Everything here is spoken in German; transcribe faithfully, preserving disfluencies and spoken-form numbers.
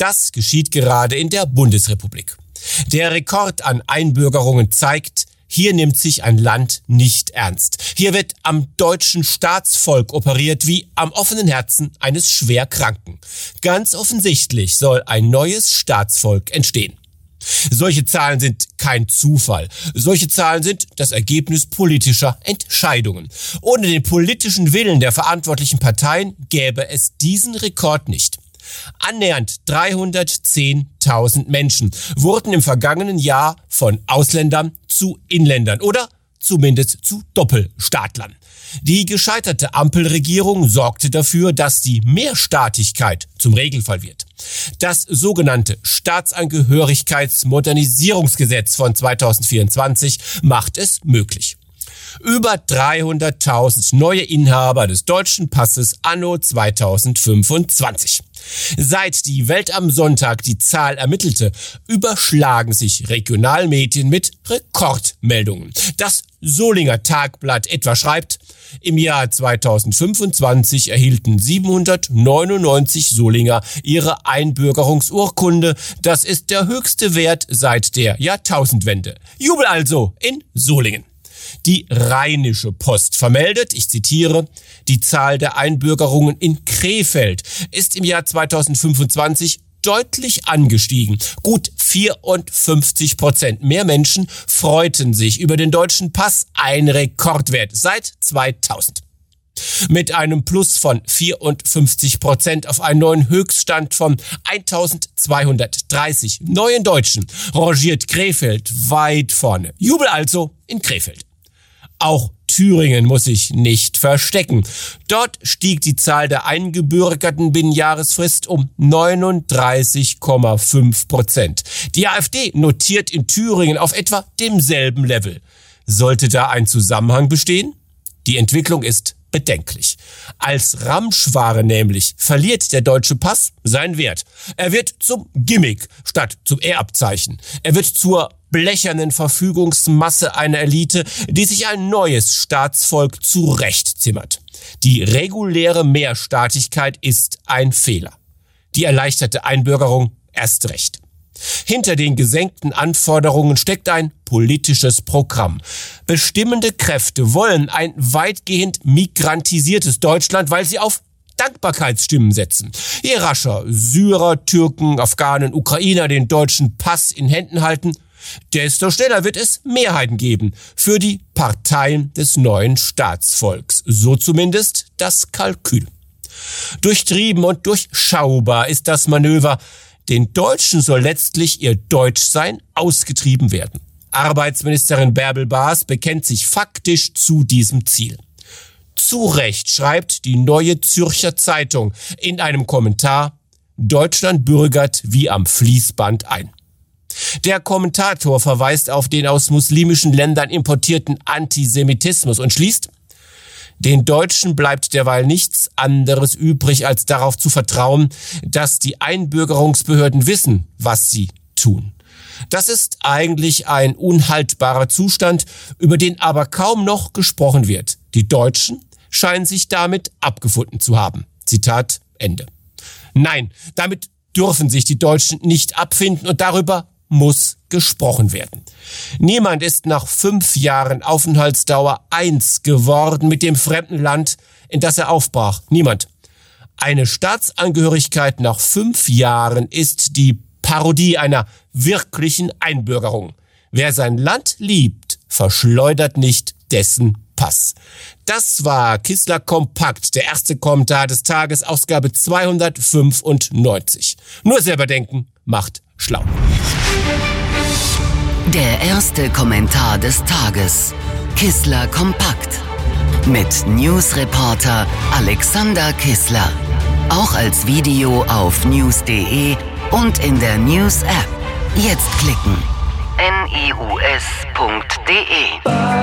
Das geschieht gerade in der Bundesrepublik. Der Rekord an Einbürgerungen zeigt, hier nimmt sich ein Land nicht ernst. Hier wird am deutschen Staatsvolk operiert wie am offenen Herzen eines Schwerkranken. Ganz offensichtlich soll ein neues Staatsvolk entstehen. Solche Zahlen sind kein Zufall. Solche Zahlen sind das Ergebnis politischer Entscheidungen. Ohne den politischen Willen der verantwortlichen Parteien gäbe es diesen Rekord nicht. Annähernd dreihundertzehntausend Menschen wurden im vergangenen Jahr von Ausländern zu Inländern oder zumindest zu Doppelstaatlern. Die gescheiterte Ampelregierung sorgte dafür, dass die Mehrstaatigkeit zum Regelfall wird. Das sogenannte Staatsangehörigkeitsmodernisierungsgesetz von zweitausendvierundzwanzig macht es möglich. Über dreihunderttausend neue Inhaber des deutschen Passes anno zweitausendfünfundzwanzig. Seit die Welt am Sonntag die Zahl ermittelte, überschlagen sich Regionalmedien mit Rekordmeldungen. Das Solinger Tagblatt etwa schreibt, im Jahr zweitausendfünfundzwanzig erhielten siebenhundertneunundneunzig Solinger ihre Einbürgerungsurkunde. Das ist der höchste Wert seit der Jahrtausendwende. Jubel also in Solingen. Die Rheinische Post vermeldet, ich zitiere, die Zahl der Einbürgerungen in Krefeld ist im Jahr zweitausendfünfundzwanzig deutlich angestiegen. Gut vierundfünfzig Prozent mehr Menschen freuten sich über den deutschen Pass, ein Rekordwert seit zweitausend. Mit einem Plus von vierundfünfzig Prozent auf einen neuen Höchststand von eintausendzweihundertdreißig neuen Deutschen rangiert Krefeld weit vorne. Jubel also in Krefeld. Auch Thüringen muss sich nicht verstecken. Dort stieg die Zahl der eingebürgerten binnen Jahresfrist um neununddreißig Komma fünf Prozent. Die AfD notiert in Thüringen auf etwa demselben Level. Sollte da ein Zusammenhang bestehen? Die Entwicklung ist bedenklich. Als Ramschware nämlich verliert der deutsche Pass seinen Wert. Er wird zum Gimmick statt zum Ehrabzeichen. Er wird zur blechernen Verfügungsmasse einer Elite, die sich ein neues Staatsvolk zurechtzimmert. Die reguläre Mehrstaatigkeit ist ein Fehler. Die erleichterte Einbürgerung erst recht. Hinter den gesenkten Anforderungen steckt ein politisches Programm. Bestimmende Kräfte wollen ein weitgehend migrantisiertes Deutschland, weil sie auf Dankbarkeitsstimmen setzen. Je rascher Syrer, Türken, Afghanen, Ukrainer den deutschen Pass in Händen halten, desto schneller wird es Mehrheiten geben für die Parteien des neuen Staatsvolks. So zumindest das Kalkül. Durchtrieben und durchschaubar ist das Manöver. Den Deutschen soll letztlich ihr Deutschsein ausgetrieben werden. Arbeitsministerin Bärbel Baas bekennt sich faktisch zu diesem Ziel. Zu Recht schreibt die Neue Zürcher Zeitung in einem Kommentar, Deutschland bürgert wie am Fließband ein. Der Kommentator verweist auf den aus muslimischen Ländern importierten Antisemitismus und schließt, den Deutschen bleibt derweil nichts anderes übrig, als darauf zu vertrauen, dass die Einbürgerungsbehörden wissen, was sie tun. Das ist eigentlich ein unhaltbarer Zustand, über den aber kaum noch gesprochen wird. Die Deutschen scheinen sich damit abgefunden zu haben. Zitat Ende. Nein, damit dürfen sich die Deutschen nicht abfinden und darüber muss gesprochen werden. Niemand ist nach fünf Jahren Aufenthaltsdauer eins geworden mit dem fremden Land, in das er aufbrach. Niemand. Eine Staatsangehörigkeit nach fünf Jahren ist die Parodie einer wirklichen Einbürgerung. Wer sein Land liebt, verschleudert nicht dessen Pass. Das war Kissler Kompakt, der erste Kommentar des Tages, Ausgabe zweihundertfünfundneunzig. Nur selber denken macht schlau. Der erste Kommentar des Tages. Kissler Kompakt. Mit Newsreporter Alexander Kissler. Auch als Video auf news punkt de und in der News-App. Jetzt klicken. news punkt de